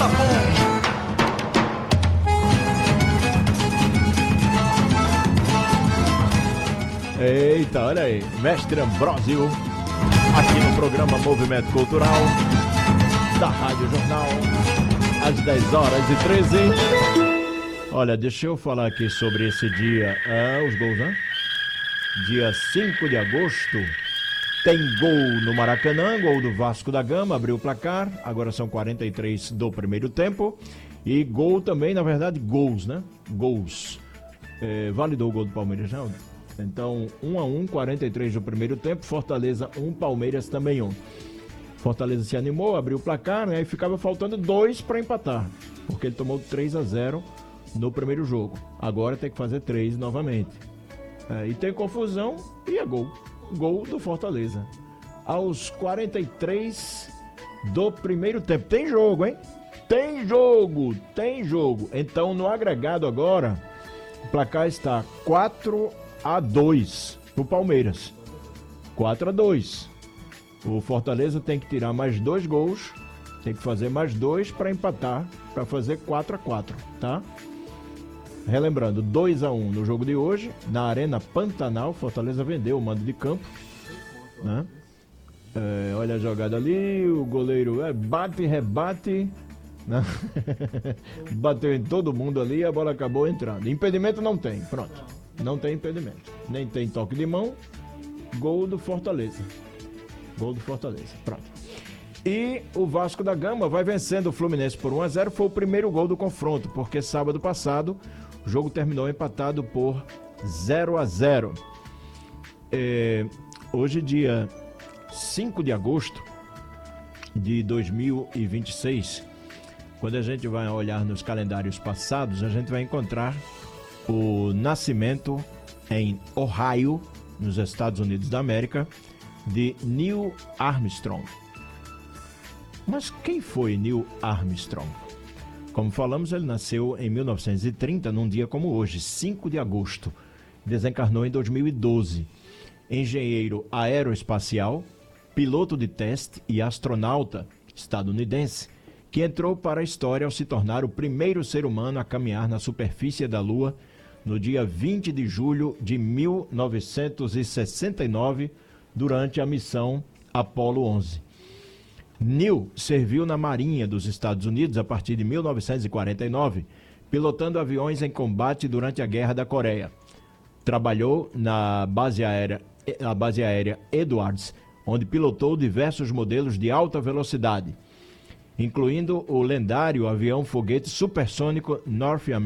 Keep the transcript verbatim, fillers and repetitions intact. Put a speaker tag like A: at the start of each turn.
A: Eita, olha aí, Mestre Ambrósio, aqui no programa Movimento Cultural, da Rádio Jornal, às dez horas e treze. Olha, deixa eu falar aqui sobre esse dia, ah, os gols, né? Dia cinco de agosto, tem gol no Maracanã, gol do Vasco da Gama, abriu o placar, agora são quarenta e três do primeiro tempo, e gol também, na verdade, gols, né? Gols. É, validou o gol do Palmeiras, não? Então, um a um, quarenta e três do primeiro tempo, Fortaleza um, Palmeiras também um. Fortaleza se animou, abriu o placar, né? E ficava faltando dois para empatar, porque ele tomou três a zero no primeiro jogo. Agora tem que fazer três novamente. É, e tem confusão e é gol. Gol do Fortaleza. Aos quarenta e três do primeiro tempo. Tem jogo, hein? Tem jogo, tem jogo. Então, no agregado agora, o placar está quatro a dois pro Palmeiras. quatro a dois. O Fortaleza tem que tirar mais dois gols, tem que fazer mais dois para empatar, para fazer quatro a quatro, tá? Relembrando, dois a um no jogo de hoje, na Arena Pantanal. Fortaleza vendeu o mando de campo, né? É, olha a jogada ali, o goleiro é, bate e rebate, né? Bateu em todo mundo ali e a bola acabou entrando. Impedimento não tem, pronto. Não tem impedimento. Nem tem toque de mão. Gol do Fortaleza. Gol do Fortaleza. Pronto. E o Vasco da Gama vai vencendo o Fluminense por um a zero. Foi o primeiro gol do confronto, porque sábado passado o jogo terminou empatado por zero a zero. É, hoje, dia cinco de agosto de dois mil e vinte e seis, quando a gente vai olhar nos calendários passados, a gente vai encontrar o nascimento em Ohio, nos Estados Unidos da América, de Neil Armstrong. Mas quem foi Neil Armstrong? Como falamos, ele nasceu em mil novecentos e trinta, num dia como hoje, cinco de agosto. Desencarnou em dois mil e doze. Engenheiro aeroespacial, piloto de teste e astronauta estadunidense, que entrou para a história ao se tornar o primeiro ser humano a caminhar na superfície da Lua no dia vinte de julho de mil novecentos e sessenta e nove, durante a missão Apollo onze. Neil serviu na Marinha dos Estados Unidos a partir de mil novecentos e quarenta e nove, pilotando aviões em combate durante a Guerra da Coreia. Trabalhou na base aérea, na base aérea Edwards, onde pilotou diversos modelos de alta velocidade, incluindo o lendário avião foguete supersônico North American